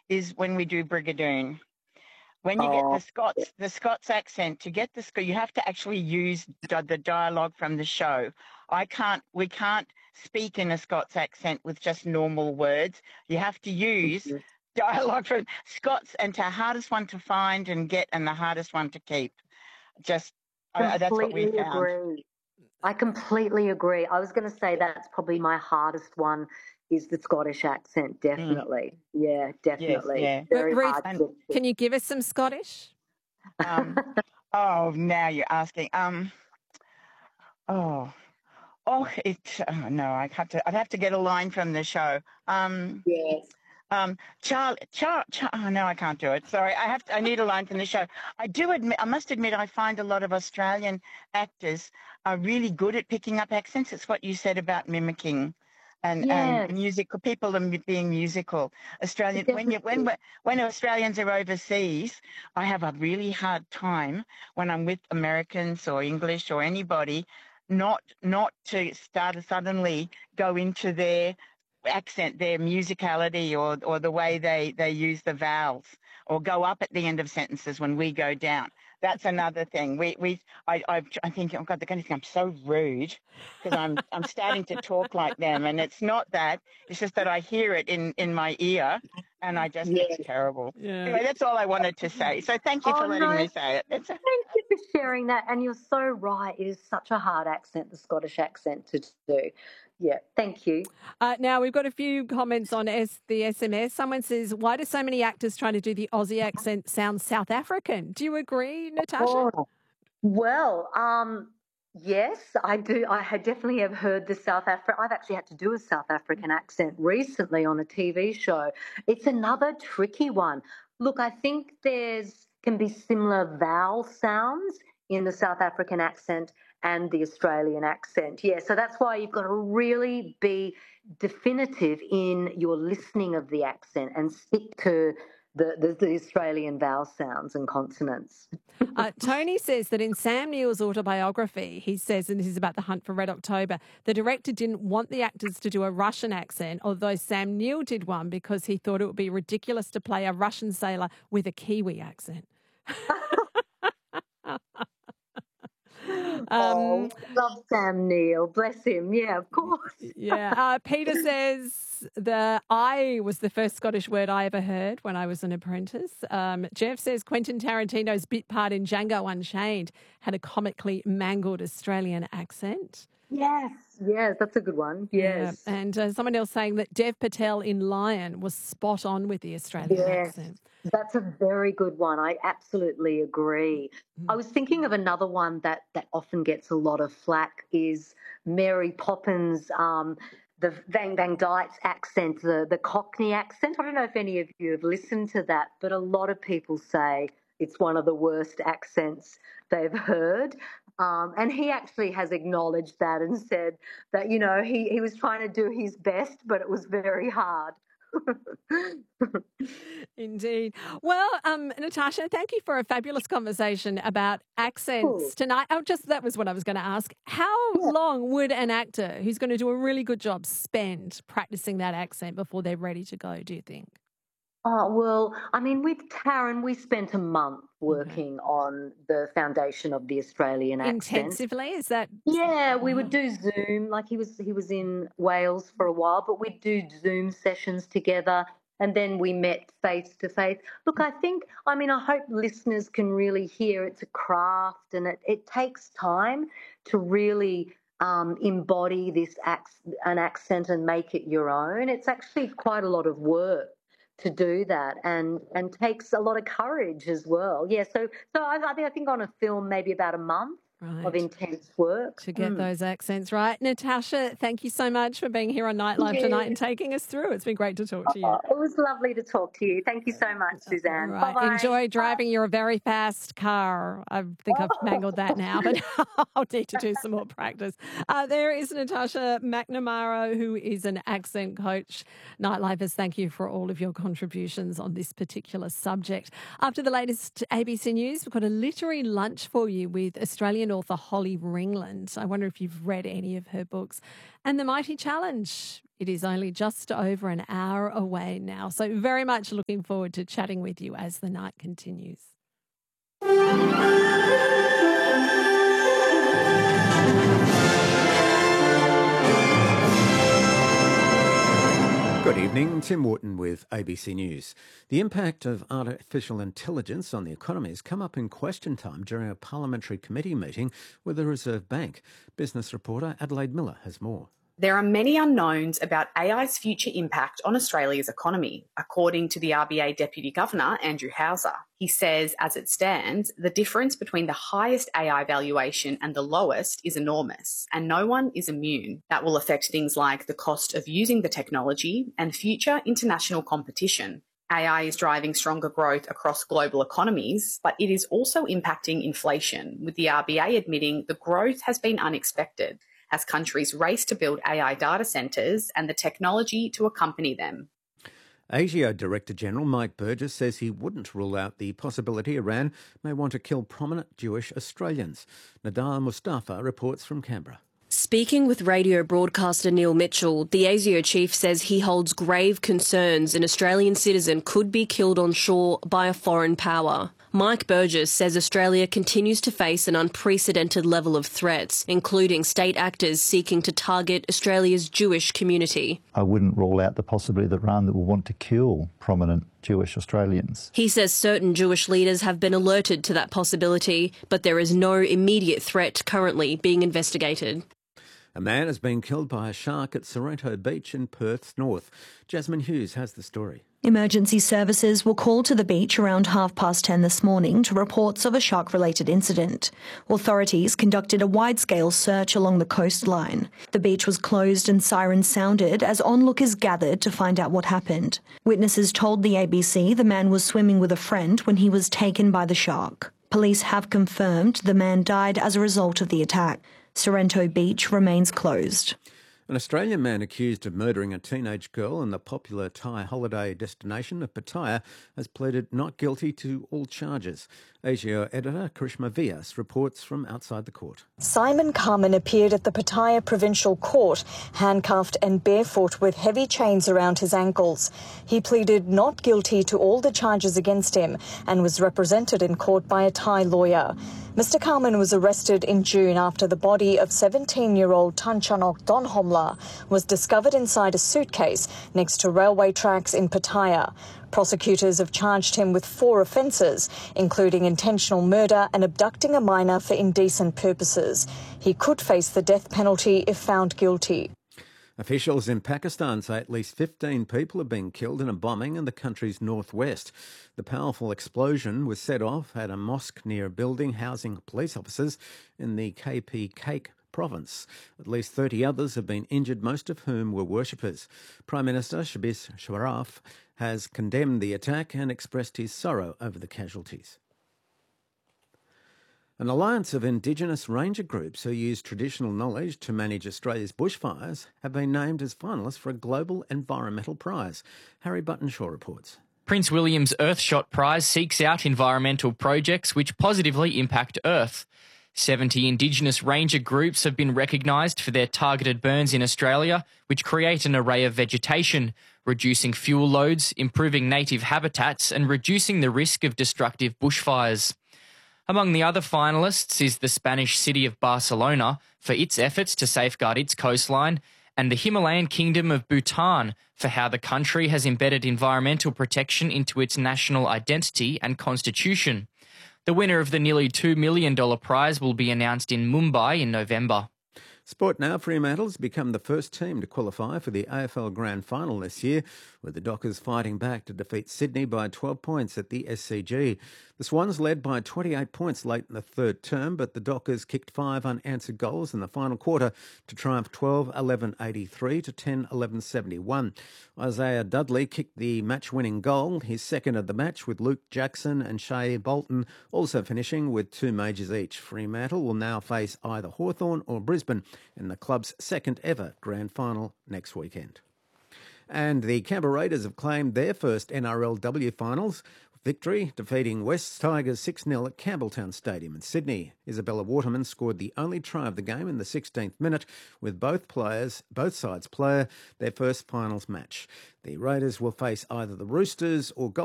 is when we do Brigadoon. When you get Oh, the Scots accent, to get you have to actually use the dialogue from the show. We can't speak in a Scots accent with just normal words. You have to use dialogue from Scots, and the hardest one to find and get, and the hardest one to keep. That's what we completely found. agree. I completely agree. I was going to say that's probably my hardest one is the Scottish accent, definitely. Yeah, Yes, definitely. yeah. Very Ruth, hard to can you give us some Scottish? Oh, now you're asking. Oh, no, I'd have to get a line from the show. Yes. Oh no, I can't do it. Sorry, I need a line from the show. I must admit, I find a lot of Australian actors are really good at picking up accents. It's what you said about mimicking, and Yes, musical people and being musical. When Australians are overseas, I have a really hard time when I'm with Americans or English or anybody, not to start suddenly go into their accent, their musicality, or the way they use the vowels, or go up at the end of sentences when we go down. That's another thing. I think, oh God, they're going to think I'm so rude because I'm starting to talk like them, and it's not that. It's just that I hear it in my ear, and it's terrible. Yeah. Anyway, that's all I wanted to say. So thank you for letting me say it. Thank you for sharing that. And you're so right. It is such a hard accent, the Scottish accent, to do. Yeah, thank you. Now, we've got a few comments on the SMS. Someone says, why do so many actors trying to do the Aussie accent sound South African? Do you agree, Natasha? Oh, well, yes, I do. Definitely have heard the South African. I've actually had to do a South African accent recently on a TV show. It's another tricky one. Look, I think can be similar vowel sounds in the South African accent and the Australian accent. Yeah, so that's why you've got to really be definitive in your listening of the accent and stick to the Australian vowel sounds and consonants. Tony says that in Sam Neill's autobiography, he says, and this is about the hunt for Red October, the director didn't want the actors to do a Russian accent, although Sam Neill did one because he thought it would be ridiculous to play a Russian sailor with a Kiwi accent. Love Sam Neill. Bless him. Yeah, of course. Yeah. Peter says the I was the first Scottish word I ever heard when I was an apprentice. Jeff says Quentin Tarantino's bit part in Django Unchained had a comically mangled Australian accent. Yes, that's a good one. Yes. Yeah. And someone else saying that Dev Patel in Lion was spot on with the Australian accent. That's a very good one. I absolutely agree. I was thinking of another one that often gets a lot of flack is Mary Poppins, the Van Dyke's accent, the Cockney accent. I don't know if any of you have listened to that, but a lot of people say it's one of the worst accents they've heard. And he actually has acknowledged that and said that, he was trying to do his best, but it was very hard. Indeed. Well, Natasha, thank you for a fabulous conversation about accents tonight. That was what I was going to ask. How long would an actor who's going to do a really good job spend practicing that accent before they're ready to go, do you think? Oh, well, I mean, with Taryn, we spent a month working on the foundation of the Australian accent. Intensively? Is that? Yeah, we would do Zoom. Like he was in Wales for a while, but we'd do Zoom sessions together, and then we met face to face. Look, I hope listeners can really hear it's a craft, and it takes time to really embody an accent and make it your own. It's actually quite a lot of work to do that, and takes a lot of courage as well. Yeah, so I think on a film maybe about a month of intense work to get those accents right. Natasha, thank you so much for being here on Nightlife tonight and taking us through. It's been great to talk to you. It was lovely to talk to you. Thank you so much, Suzanne. Right. Bye-bye. Enjoy driving your very fast car. I think I've mangled that now, but I'll need to do some more practice. There is Natasha McNamara, who is an accent coach. Nightlifers, thank you for all of your contributions on this particular subject. After the latest ABC News, we've got a literary lunch for you with Australian Australian author Holly Ringland. I wonder if you've read any of her books. And The Mighty Challenge. It is only just over an hour away now. So very much looking forward to chatting with you as the night continues. Good evening, Tim Wharton with ABC News. The impact of artificial intelligence on the economy has come up in question time during a parliamentary committee meeting with the Reserve Bank. Business reporter Adelaide Miller has more. There are many unknowns about AI's future impact on Australia's economy, according to the RBA Deputy Governor, Andrew Hauser. He says, as it stands, the difference between the highest AI valuation and the lowest is enormous, and no one is immune. That will affect things like the cost of using the technology and future international competition. AI is driving stronger growth across global economies, but it is also impacting inflation, with the RBA admitting the growth has been unexpected as countries race to build AI data centres and the technology to accompany them. ASIO Director General Mike Burgess says he wouldn't rule out the possibility Iran may want to kill prominent Jewish Australians. Nadal Mustafa reports from Canberra. Speaking with radio broadcaster Neil Mitchell, the ASIO chief says he holds grave concerns an Australian citizen could be killed on shore by a foreign power. Mike Burgess says Australia continues to face an unprecedented level of threats, including state actors seeking to target Australia's Jewish community. I wouldn't rule out the possibility that Iran will want to kill prominent Jewish Australians. He says certain Jewish leaders have been alerted to that possibility, but there is no immediate threat currently being investigated. A man has been killed by a shark at Sorrento Beach in Perth's north. Jasmine Hughes has the story. Emergency services were called to the beach around 10:30 this morning to reports of a shark-related incident. Authorities conducted a wide-scale search along the coastline. The beach was closed and sirens sounded as onlookers gathered to find out what happened. Witnesses told the ABC the man was swimming with a friend when he was taken by the shark. Police have confirmed the man died as a result of the attack. Sorrento Beach remains closed. An Australian man accused of murdering a teenage girl in the popular Thai holiday destination of Pattaya has pleaded not guilty to all charges. ASIO editor Karishma Vyas reports from outside the court. Simon Carmen appeared at the Pattaya Provincial Court, handcuffed and barefoot with heavy chains around his ankles. He pleaded not guilty to all the charges against him and was represented in court by a Thai lawyer. Mr Carmen was arrested in June after the body of 17-year-old Tanchanok Donhomla was discovered inside a suitcase next to railway tracks in Pattaya. Prosecutors have charged him with 4 offences, including intentional murder and abducting a minor for indecent purposes. He could face the death penalty if found guilty. Officials in Pakistan say at least 15 people have been killed in a bombing in the country's northwest. The powerful explosion was set off at a mosque near a building housing police officers in the KP province. At least 30 others have been injured, most of whom were worshippers. Prime Minister Shahbaz Sharaf has condemned the attack and expressed his sorrow over the casualties. An alliance of Indigenous ranger groups who use traditional knowledge to manage Australia's bushfires have been named as finalists for a global environmental prize. Harry Buttonshaw reports. Prince William's Earthshot Prize seeks out environmental projects which positively impact Earth. 70 Indigenous ranger groups have been recognised for their targeted burns in Australia, which create an array of vegetation, reducing fuel loads, improving native habitats and reducing the risk of destructive bushfires. Among the other finalists is the Spanish city of Barcelona for its efforts to safeguard its coastline, and the Himalayan Kingdom of Bhutan for how the country has embedded environmental protection into its national identity and constitution. The winner of the nearly $2 million prize will be announced in Mumbai in November. Sport now. Fremantle has become the first team to qualify for the AFL Grand Final this year, with the Dockers fighting back to defeat Sydney by 12 points at the SCG. The Swans led by 28 points late in the third term, but the Dockers kicked 5 unanswered goals in the final quarter to triumph 12-11-83 to 10-11-71. Isaiah Dudley kicked the match-winning goal, his second of the match, with Luke Jackson and Shea Bolton also finishing with 2 majors each. Fremantle will now face either Hawthorn or Brisbane in the club's second ever grand final next weekend. And the Canberra Raiders have claimed their first NRLW finals victory, defeating West Tigers 6-0 at Campbelltown Stadium in Sydney. Isabella Waterman scored the only try of the game in the 16th minute, with both sides play their first finals match. The Raiders will face either the Roosters or Gold